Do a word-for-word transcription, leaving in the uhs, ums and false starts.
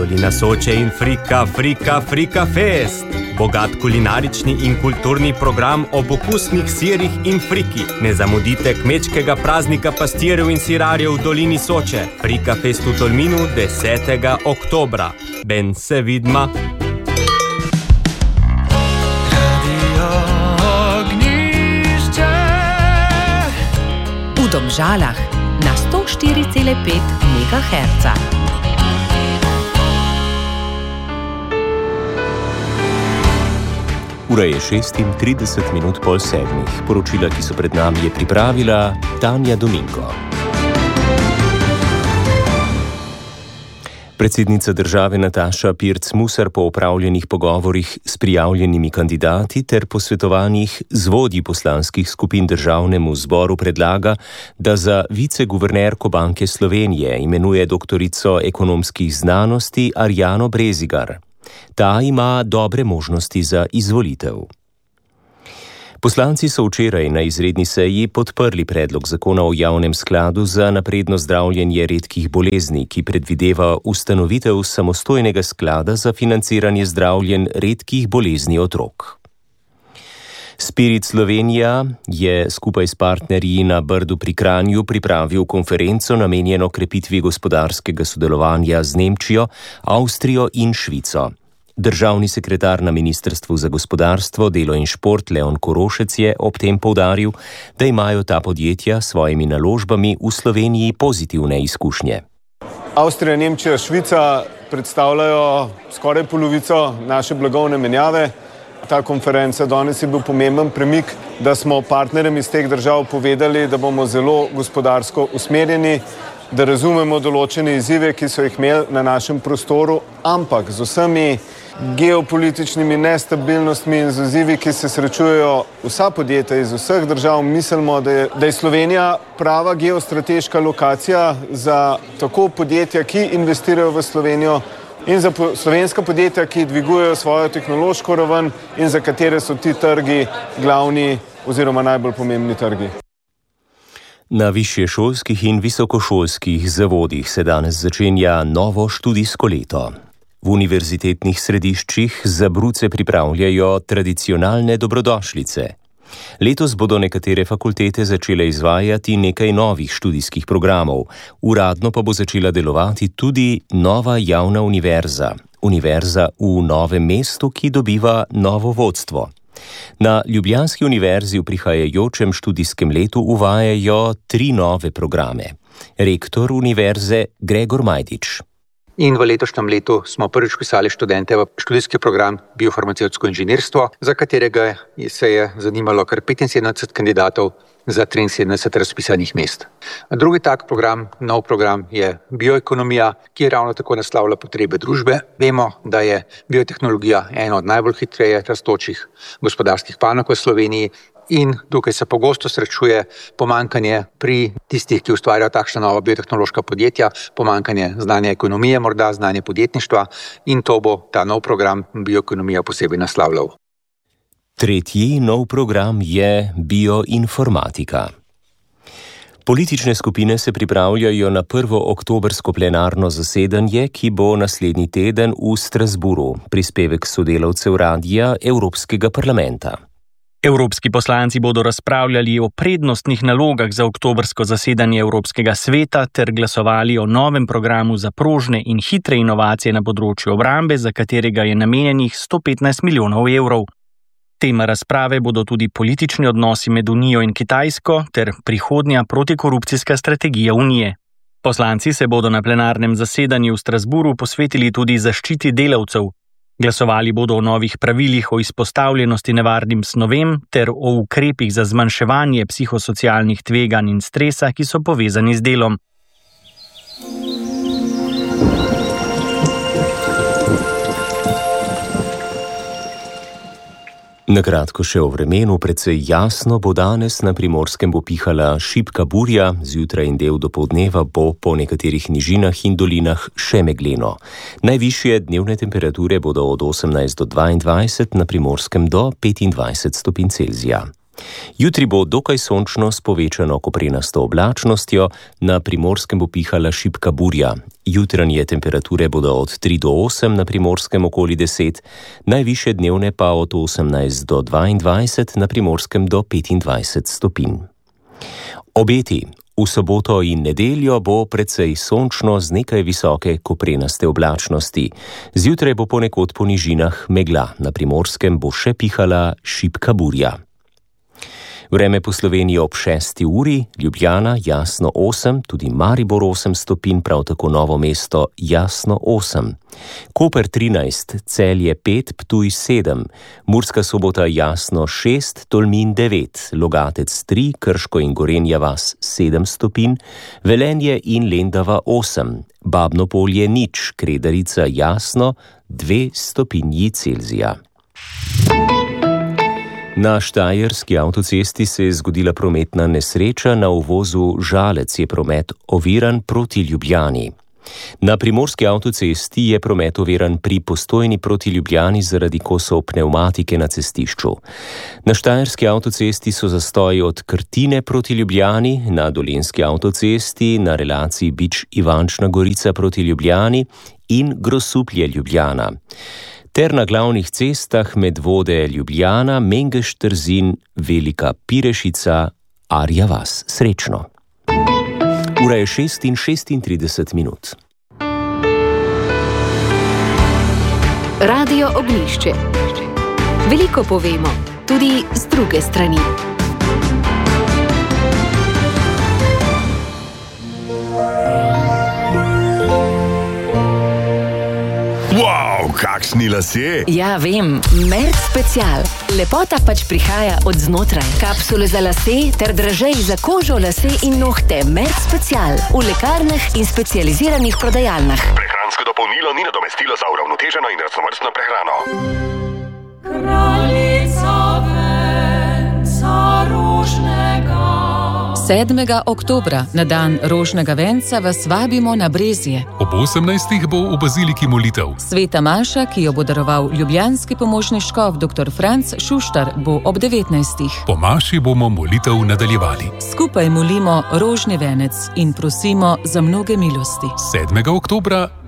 Dolina Soče in Frika, Frika, Frika Fest. Bogat kulinarični in kulturni program o okusnih sirih in friki. Ne zamudite kmečkega praznika pastirjev in sirarjev v Dolini Soče. Frika Fest v Tolminu desetega oktobra. Ben se vidma. V Domžalah na sto štiri cela pet megaherca. Ura je šestintrideset minut pol sedmih. Poročila, ki so pred nami, je pripravila Tanja Dominko. Predsednica države Nataša Pirc Musar po opravljenih pogovorih s prijavljenimi kandidati ter posvetovanjih z vodji poslanskih skupin državnemu zboru predlaga, da za viceguvernerko Banke Slovenije imenuje doktorico ekonomskih znanosti Arjano Brezigar. Ta ima dobre možnosti za izvolitev. Poslanci so včeraj na izredni seji podprli predlog zakona o javnem skladu za napredno zdravljenje redkih bolezni, ki predvideva ustanovitev samostojnega sklada za financiranje zdravljenj redkih bolezni otrok. Spirit Slovenija je skupaj s partnerji na Brdu pri Kranju pripravil konferenco namenjeno krepitvi gospodarskega sodelovanja z Nemčijo, Avstrijo in Švico. Državni sekretar na Ministrstvu za gospodarstvo, delo in šport Leon Korošec je ob tem poudaril, da imajo ta podjetja s svojimi naložbami v Sloveniji pozitivne izkušnje. Avstrija, Nemčija, Švica predstavljajo skoraj polovico naše blagovne menjave. Ta konferenca danes je bil pomemben premik, da smo partnerjem iz teh držav povedali, da bomo zelo gospodarsko usmerjeni, da razumemo določene izzive, ki so jih imeli na našem prostoru, ampak z vsemi geopolitičnimi nestabilnostmi in z izzivi, ki se srečujejo vsa podjetja iz vseh držav, mislimo, da je, da je Slovenija prava geostrateška lokacija za tako podjetja, ki investirajo v Slovenijo, in za slovenska podjetja, ki dvigujejo svojo tehnološko raven in za katere so ti trgi glavni oziroma najbolj pomembni trgi. Na višješolskih in visokošolskih zavodih se danes začenja novo študijsko leto. V univerzitetnih središčih za bruce pripravljajo tradicionalne dobrodošlice. Letos bodo nekatere fakultete začele izvajati nekaj novih študijskih programov, uradno pa bo začela delovati tudi nova javna univerza, univerza v Novem mestu, ki dobiva novo vodstvo. Na Ljubljanski univerzi v prihajajočem študijskem letu uvajajo tri nove programe. Rektor univerze Gregor Majdič. In v letošnjem letu smo prvič vpisali študente v študijski program biofarmacevtsko inženirstvo, za katerega se je zanimalo kar petinsedemdeset kandidatov za triinsedemdeset razpisanih mest. Drugi tak program, nov program, je bioekonomija, ki ravno tako naslavlja potrebe družbe. Vemo, da je biotehnologija ena od najbolj hitreje rastočih gospodarskih panog v Sloveniji in tukaj se pogosto srečuje pomanjkanje pri tistih, ki ustvarjajo takšna nova biotehnološka podjetja, pomanjkanje znanja ekonomije, morda znanja podjetništva, in to bo ta nov program bioekonomija posebej naslavljal. Tretji nov program je bioinformatika. Politične skupine se pripravljajo na prvo oktobrsko plenarno zasedanje, ki bo naslednji teden v Strasburu, prispevek sodelavcev Radia Evropskega parlamenta. Evropski poslanci bodo razpravljali o prednostnih nalogah za oktobrsko zasedanje Evropskega sveta ter glasovali o novem programu za prožne in hitre inovacije na področju obrambe, za katerega je namenjenih sto petnajst milijonov evrov. Tema razprave bodo tudi politični odnosi med Unijo in Kitajsko ter prihodnja protikorupcijska strategija Unije. Poslanci se bodo na plenarnem zasedanju v Strasburu posvetili tudi zaščiti delavcev. Glasovali bodo o novih pravilih o izpostavljenosti nevarnim snovem ter o ukrepih za zmanjševanje psihosocialnih tveganj in stresa, ki so povezani z delom. Na kratko še o vremenu. Precej jasno bo danes, na Primorskem bo pihala šibka burja, zjutraj in del dopoldneva bo po nekaterih nižinah in dolinah še megleno. Najvišje dnevne temperature bodo od osemnajst do dvaindvajset, na Primorskem do petindvajset stopinj Celzija. Jutri bo dokaj sončno s povečano koprenasto oblačnostjo, na Primorskem bo pihala šibka burja. Jutranje temperature bodo od tri do osem, na Primorskem okoli deset, najvišje dnevne pa od osemnajst do dvaindvajset, na Primorskem do petindvajset stopinj. Obeti. V soboto in nedeljo bo precej sončno z nekaj visoke koprenaste oblačnosti. Zjutraj bo ponekod po nižinah megla, na Primorskem bo še pihala šibka burja. Vreme po Sloveniji ob šesti uri, Ljubljana jasno osem, tudi Maribor osem stopinj, prav tako Novo mesto jasno osem. Koper trinajst, Celje pet, Ptuj sedem, Murska Sobota jasno šest, Tolmin devet, Logatec tri, Krško in Gorenja vas sedem stopinj, Velenje in Lendava osem, Babno Polje nič, Kredarica jasno dve stopinji Celzija. Na Štajerski avtocesti se je zgodila prometna nesreča, na uvozu Žalec je promet oviran proti Ljubljani. Na Primorski avtocesti je promet oviran pri Postojni proti Ljubljani zaradi kosov pnevmatike na cestišču. Na Štajerski avtocesti so zastoji od Krtine proti Ljubljani, na Dolenjski avtocesti na relaciji Bič-Ivančna Gorica proti Ljubljani in Grosuplje-Ljubljana. Ter na glavnih cestah Medvode Ljubljana, Mengeš Trzin, Velika Pirešica, Arja vas. Srečno. Ura je šest in šestintrideset minut. Radio Ognjišče. Veliko povemo, tudi z druge strani. Kakšni lasje? Ja, vem, Merc Special. Lepota pač prihaja od znotraj. Kapsule za lase ter dražej za kožo, lase in nohte. Merc Special v lekarnah in specializiranih prodajalnah. Prehransko dopolnilo ni nadomestilo za uravnoteženo in raznovrstno prehrano. Kraljica venca rožnega. sedmega oktobra, na dan rožnega venca, vas vabimo na Brezje. Ob osemnajstih bo v baziliki molitev. Sveta maša, ki jo bo daroval ljubljanski pomožni škof dr. Franc Šuštar, bo ob devetnajstih. Po maši bomo molitev nadaljevali. Skupaj molimo rožni venec in prosimo za mnoge milosti. sedmega oktobra